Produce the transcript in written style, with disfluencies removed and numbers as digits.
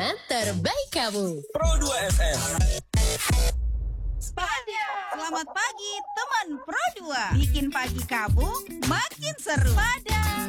pilihan terbaik kamu. Pro 2 FM. Selamat pagi teman Pro 2. Bikin pagi kamu makin seru. Pada